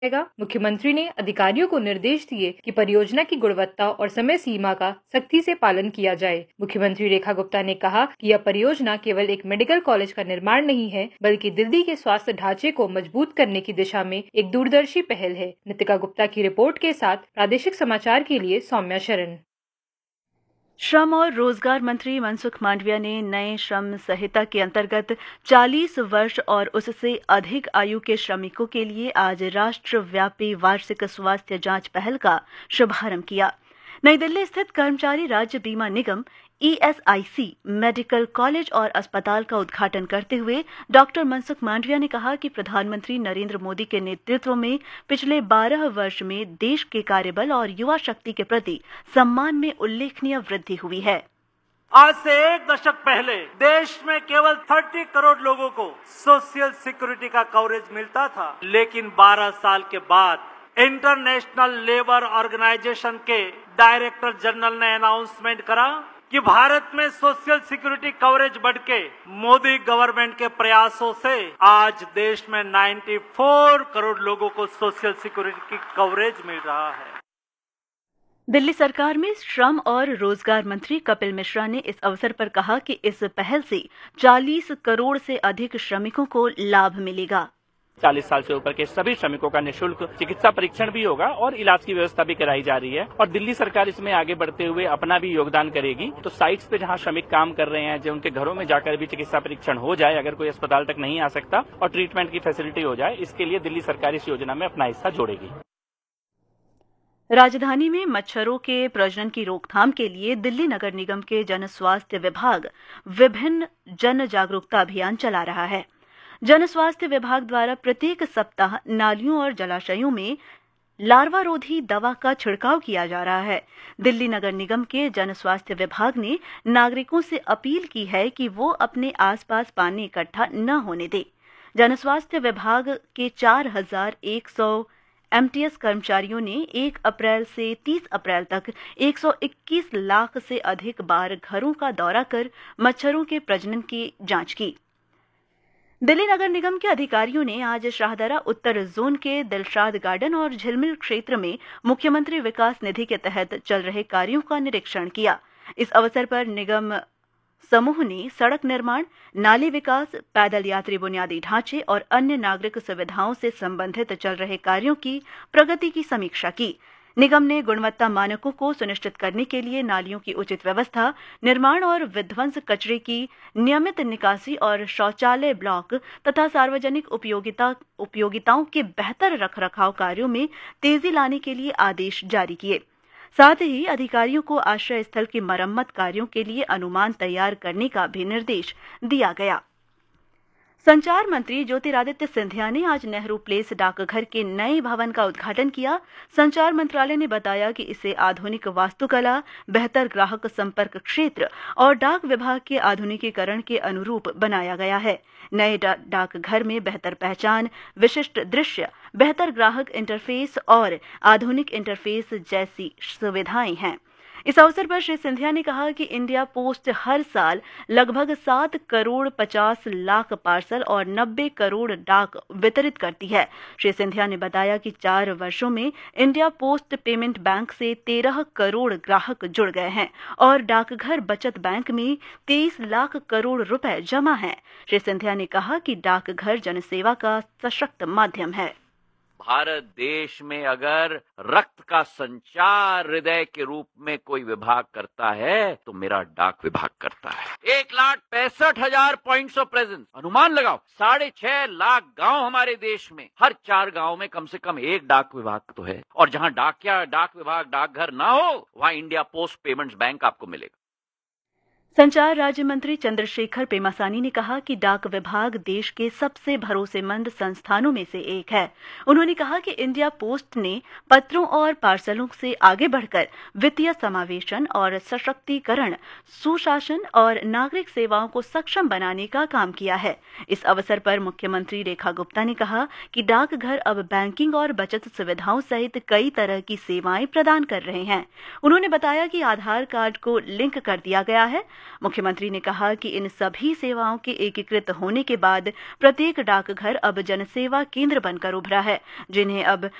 मुख्यमंत्री ने अधिकारियों को निर्देश दिए कि परियोजना की गुणवत्ता और समय सीमा का सख्ती से पालन किया जाए। मुख्यमंत्री रेखा गुप्ता ने कहा कि यह परियोजना केवल एक मेडिकल कॉलेज का निर्माण नहीं है, बल्कि दिल्ली के स्वास्थ्य ढांचे को मजबूत करने की दिशा में एक दूरदर्शी पहल है। नितिका गुप्ता की रिपोर्ट के साथ प्रादेशिक समाचार के लिए सौम्या शरण। श्रम और रोजगार मंत्री मनसुख मांडविया ने नए श्रम संहिता के अंतर्गत 40 वर्ष और उससे अधिक आयु के श्रमिकों के लिए आज राष्ट्रव्यापी वार्षिक स्वास्थ्य जांच पहल का शुभारंभ किया। नई दिल्ली स्थित कर्मचारी राज्य बीमा निगम ESIC मेडिकल कॉलेज और अस्पताल का उद्घाटन करते हुए डॉक्टर मनसुख मांडविया ने कहा कि प्रधानमंत्री नरेंद्र मोदी के नेतृत्व में पिछले 12 वर्ष में देश के कार्यबल और युवा शक्ति के प्रति सम्मान में उल्लेखनीय वृद्धि हुई है। आज से एक दशक पहले देश में केवल 30 करोड़ लोगों को सोशल सिक्योरिटी का कवरेज मिलता था, लेकिन 12 साल के बाद इंटरनेशनल लेबर ऑर्गेनाइजेशन के डायरेक्टर जनरल ने अनाउंसमेंट करा कि भारत में सोशल सिक्योरिटी कवरेज बढ़ के मोदी गवर्नमेंट के प्रयासों से आज देश में 94 करोड़ लोगों को सोशल सिक्योरिटी की कवरेज मिल रहा है। दिल्ली सरकार में श्रम और रोजगार मंत्री कपिल मिश्रा ने इस अवसर पर कहा कि इस पहल से 40 करोड़ से अधिक श्रमिकों को लाभ मिलेगा। 40 साल से ऊपर के सभी श्रमिकों का निःशुल्क चिकित्सा परीक्षण भी होगा और इलाज की व्यवस्था भी कराई जा रही है और दिल्ली सरकार इसमें आगे बढ़ते हुए अपना भी योगदान करेगी। तो साइट्स पे जहां श्रमिक काम कर रहे हैं, जो उनके घरों में जाकर भी चिकित्सा परीक्षण हो जाए, अगर कोई अस्पताल तक नहीं आ सकता, और ट्रीटमेंट की फैसिलिटी हो जाए, इसके लिए दिल्ली सरकार इस योजना में अपना हिस्सा जोड़ेगी। राजधानी में मच्छरों के प्रजनन की रोकथाम के लिए दिल्ली नगर निगम के जन स्वास्थ्य विभाग विभिन्न जन जागरूकता अभियान चला रहा है। जन स्वास्थ्य विभाग द्वारा प्रत्येक सप्ताह नालियों और जलाशयों में लार्वारोधी दवा का छिड़काव किया जा रहा है। दिल्ली नगर निगम के जन स्वास्थ्य विभाग ने नागरिकों से अपील की है कि वो अपने आसपास पानी इकट्ठा न होने दें। जन स्वास्थ्य विभाग के 4100 MTS कर्मचारियों ने 1 अप्रैल से 30 अप्रैल तक 121 लाख से अधिक बार घरों का दौरा कर मच्छरों के प्रजनन की जांच की। दिल्ली नगर निगम के अधिकारियों ने आज शाहदरा उत्तर जोन के दिलशाद गार्डन और झिलमिल क्षेत्र में मुख्यमंत्री विकास निधि के तहत चल रहे कार्यों का निरीक्षण किया। इस अवसर पर निगम समूह ने सड़क निर्माण, नाली विकास, पैदल यात्री बुनियादी ढांचे और अन्य नागरिक सुविधाओं से संबंधित चल रहे कार्यों की प्रगति की समीक्षा की। निगम ने गुणवत्ता मानकों को सुनिश्चित करने के लिए नालियों की उचित व्यवस्था, निर्माण और विध्वंस कचरे की नियमित निकासी और शौचालय ब्लॉक तथा सार्वजनिक उपयोगिताओं के बेहतर रखरखाव कार्यों में तेजी लाने के लिए आदेश जारी किए। साथ ही अधिकारियों को आश्रय स्थल की मरम्मत कार्यों के लिए अनुमान तैयार करने का भी निर्देश दिया गया। संचार मंत्री ज्योतिरादित्य सिंधिया ने आज नेहरू प्लेस डाकघर के नए भवन का उद्घाटन किया। संचार मंत्रालय ने बताया कि इसे आधुनिक वास्तुकला, बेहतर ग्राहक संपर्क क्षेत्र और डाक विभाग के आधुनिकीकरण के अनुरूप बनाया गया है। नए डाकघर में बेहतर पहचान, विशिष्ट दृश्य, बेहतर ग्राहक इंटरफेस और आधुनिक इंटरफेस जैसी सुविधाएं हैं। इस अवसर पर श्री सिंधिया ने कहा कि इंडिया पोस्ट हर साल लगभग 7 करोड़ 50 लाख पार्सल और 90 करोड़ डाक वितरित करती है। श्री सिंधिया ने बताया कि 4 वर्षों में इंडिया पोस्ट पेमेंट बैंक से 13 करोड़ ग्राहक जुड़ गए हैं और डाकघर बचत बैंक में 23 लाख करोड़ रुपए जमा हैं। श्री सिंधिया ने कहा कि डाकघर जनसेवा का सशक्त माध्यम है। भारत देश में अगर रक्त का संचार हृदय के रूप में कोई विभाग करता है तो मेरा डाक विभाग करता है। 1,65,000 पॉइंट्स ऑफ प्रेजेंस, अनुमान लगाओ 6.5 लाख गांव हमारे देश में, हर 4 गांव में कम से कम एक डाक विभाग तो है। और जहां डाक विभाग डाकघर ना हो, वहां इंडिया पोस्ट पेमेंट्स बैंक आपको मिलेगा। संचार राज्य मंत्री चंद्रशेखर पेमासानी ने कहा कि डाक विभाग देश के सबसे भरोसेमंद संस्थानों में से एक है। उन्होंने कहा कि इंडिया पोस्ट ने पत्रों और पार्सलों से आगे बढ़कर वित्तीय समावेशन और सशक्तिकरण, सुशासन और नागरिक सेवाओं को सक्षम बनाने का काम किया है। इस अवसर पर मुख्यमंत्री रेखा गुप्ता ने कहा कि डाकघर अब बैंकिंग और बचत सुविधाओं सहित कई तरह की सेवाएं प्रदान कर रहे हैं। उन्होंने बताया कि आधार कार्ड को लिंक कर दिया गया है मुख्यमंत्री ने कहा कि इन सभी सेवाओं के एकीकृत होने के बाद प्रत्येक डाकघर अब जनसेवा केंद्र बनकर उभरा है, जिन्हें अब